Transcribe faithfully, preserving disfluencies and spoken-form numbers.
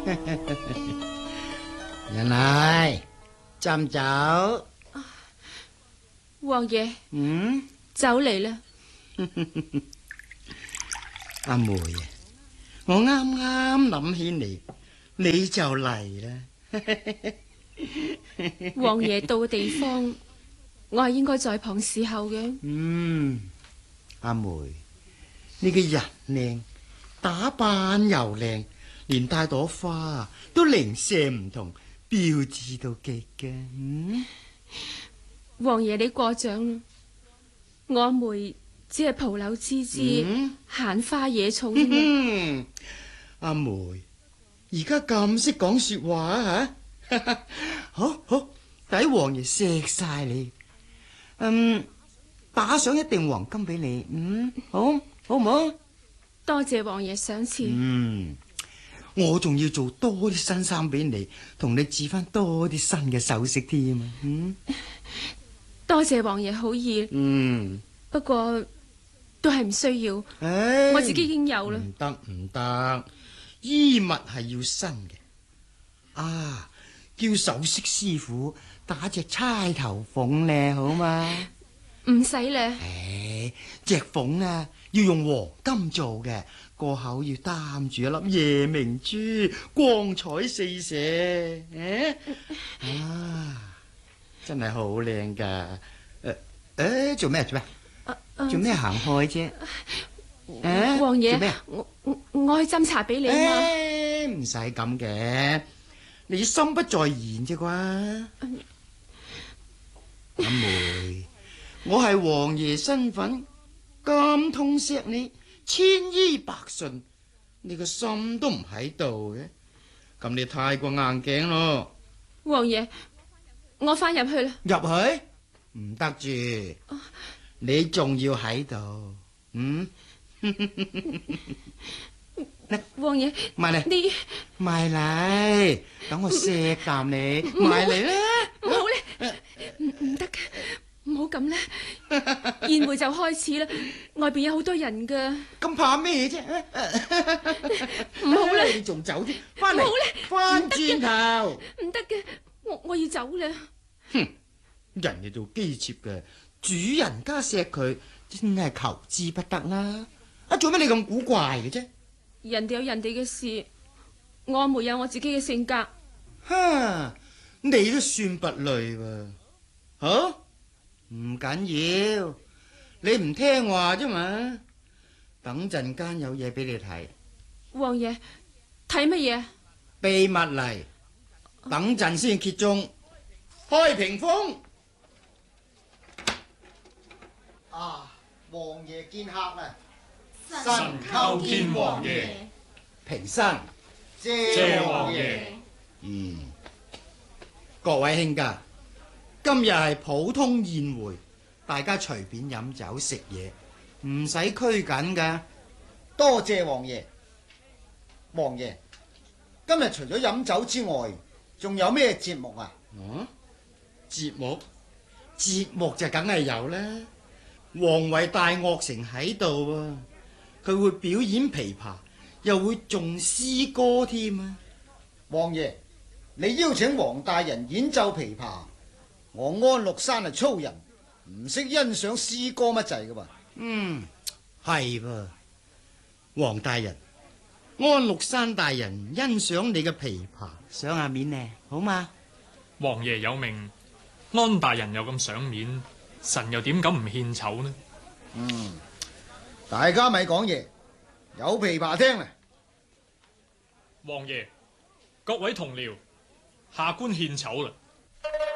人奶斟酒。 王爺， 嗯， 酒嚟啦。 阿梅啊，我啱啱諗起你，你就嚟啦。 王爺到嘅地方，我係應該在旁侍候嘅。 嗯，阿梅，你嘅人靚，打扮又靚，連帶朵花都零舍唔同，標緻到極嘅。嗯， 王爺你過獎啦，我阿妹只係蒲柳枝枝，閒、嗯、花野草啫嘛。 嗯，阿梅而家咁識講說話吓。好好，抵王爺錫晒你。嗯，打賞一定黃金俾你。嗯，好，好唔好？ 多謝王爺賞賜。 嗯，我仲要做多啲新衫俾你，同你置翻多啲新嘅首飾添啊。嗯， 多謝王爺好意。 嗯， 不過都係唔需要。 唉， 我自己已經有啦。 唔得唔得，衣物係要新嘅。啊！叫首飾師傅打隻釵頭鳳咧，好嘛？ 唔使咧。 唉，隻鳳啊要用黃金做嘅，個口要擔住一粒夜明珠，光彩四射。誒，啊，真係好靚噶。誒誒，做咩做咩？做咩行開啫？誒， 王爺， 做咩？ 我我我去斟茶俾你啊嘛。 誒，唔使咁嘅。你心不在焉啫啩，阿梅，我係王爺身份咁痛錫你，千依百順，你個心都唔喺度嘅，咁你太過硬頸咯。 王爺，我翻入去啦。 入去唔得住，你仲要喺度，嗯？ 王爺， 埋嚟， 你埋嚟，等我錫啖你，埋嚟啦！ 唔好咧，唔唔得嘅，唔好咁啦，宴會就開始啦，外邊有好多人噶。 咁怕咩啫？ 唔好啦， 你仲走啫？翻嚟， 唔好啦， 翻轉頭， 唔得嘅，我我要走啦。 哼，人哋做姬妾嘅，主人家錫佢，真係求之不得啦！啊，做乜你咁古怪嘅啫？ 人哋有人哋嘅事，我沒有我自己嘅性格。 哈，你都算不累喎。好，唔緊要，你唔聽話啫嘛。等陣間有嘢俾你睇。 王爺，睇乜嘢？ 秘密嚟，等陣先揭盅。開屏風。啊，王爺見客啦！ 臣叩見王爺。 平身， 謝王爺。 嗯，各位卿家，今日係普通宴會，大家隨便飲酒食嘢，唔使拘謹噶。 多謝王爺。王爺，今日除咗飲酒之外，仲有咩節目啊？ 哦，節目，節目就梗係有啦。王位大樂城喺度啊！佢會表演琵琶，又會誦詩歌添啊！ 王爺，你邀請王大人演奏琵琶，我安祿山係粗人，唔識欣賞詩歌乜滯噶噃。 嗯，係噃，王大人，安祿山大人欣賞你嘅琵琶，賞下面呢，好嗎？ 王爺有命，安大人又咁賞面，臣又點敢唔獻醜呢？ 嗯。大家咪講嘢，有琵琶聽啦！ 王爺，各位同僚，下官獻醜啦！